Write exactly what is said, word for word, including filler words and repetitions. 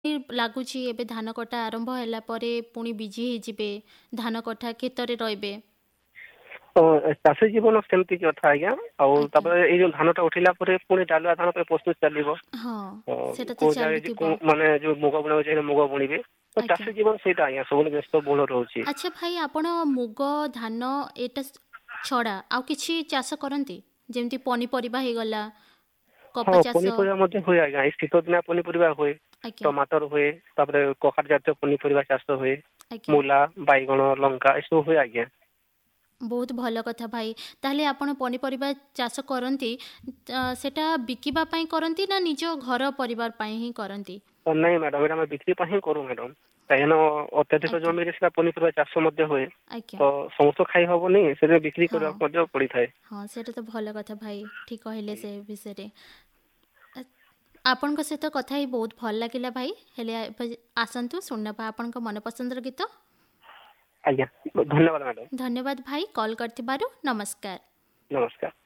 ଲାଗୁଛି ଏବେ ଧାନ କଟା ଆରମ୍ଭ ହେଲା ପରେ ପୁଣି ବିଜି ହେଇଯିବେ, ଧାନ କଟା କ୍ଷେତରେ ରହିବେ। ତ ଚାଷୀ ଜୀବନ ସେମିତି କଥା ଆଜ୍ଞା। ଆଉ ଆଜ୍ଞା ତାପରେ ଏଇ ଯୋଉ ଧାନଟା ଉଠିଲା ପରେ ପୁଣି ଡାଲୁଆ ଧାନ ପାଇଁ ପ୍ରସ୍ତୁତ ଚାଲିବ। ହଁ ତ ସେଟା ତ କୋଉ ଜାଗାରେ ଚାଲୁଥିବ। କୋଉ ମାନେ ଯୋଉ ମୁଗ ବୁଣା ହଉଛି ମୁଗ ବୁଣିବେ। ତ ଆଜ୍ଞା ଚାଷୀ ଜୀବନ ସେଇଟା ଆଜ୍ଞା ସବୁବେଳେ ବ୍ୟସ୍ତ ବହୁଳ ରହୁଛି। ଆଚ୍ଛା ଭାଇ, ଆପଣ ମୁଗ ଧାନ ଏଇଟା ଛଡ଼ା ଆଉ କିଛି ଚାଷ କରନ୍ତି? ଯେମିତି ପନିପରିବା ହେଇଗଲା, ହଁ କପା ଚାଷ। ପନିପରିବା ମଧ୍ୟ ହୁଏ ଆଜ୍ଞା। ଏଇ ଶୀତ ଦିନିଆ ପନିପରିବା ହୁଏ, ଆଜ୍ଞା ଟମାଟର ହୁଏ, ତାପରେ କଖାରୁ ଜାତୀୟ ପନିପରିବା ଚାଷ ହୁଏ, ଆଜ୍ଞା ମୂଲା, ବାଇଗଣ, ଲଙ୍କା ଏସବୁ ହୁଏ ଆଜ୍ଞା। ବହୁତ ଭଲ କଥା ଭାଇ। ତାହେଲେ ଆପଣ ପନିପରିବା ଚାଷ କରନ୍ତି, ତ ସେଟା ବିକିବା ପାଇଁ କରନ୍ତି ନା ନିଜ ଘର ପରିବାର ପାଇଁ ହିଁ କରନ୍ତି? ନାଇଁ ମ୍ୟାଡ଼ାମ, ଏଇଟା ଆମେ ବିକ୍ରି ପାଇଁ ହିଁ କରୁ ମ୍ୟାଡ଼ାମ। କାହିଁକିନା ଅତ୍ୟଧିକ ଆଜ୍ଞା ଜମିରେ ସେଟା ପନିପରିବା ଚାଷ ମଧ୍ୟ ହୁଏ। ଆଜ୍ଞା ତ ସମସ୍ତ ଖାଇ ହବନି, ସେଥିରେ ବିକ୍ରି ହଁ କରିବାକୁ ମଧ୍ୟ ପଡିଥାଏ। ହଁ ସେଇଟା ତ ଭଲ କଥା ଭାଇ, ଠିକ୍ କହିଲେ ସେ ବିଷୟରେ। ଆ- ଆପଣଙ୍କ ସହିତ କଥା ହେଇ ବହୁତ ଭଲ ଲାଗିଲା ଭାଇ। ହେଲେ ଏବେ ଆସନ୍ତୁ ଶୁଣିନେବା ଆପଣଙ୍କ ମନପସନ୍ଦର ଗୀତ। ଆଜ୍ଞା ଧନ୍ୟବାଦ ମ୍ୟାଡ଼ାମ। ଧନ୍ୟବାଦ ଭାଇ, କଲ୍ କରିଥିବାରୁ। ନମସ୍କାର। ନମସ୍କାର।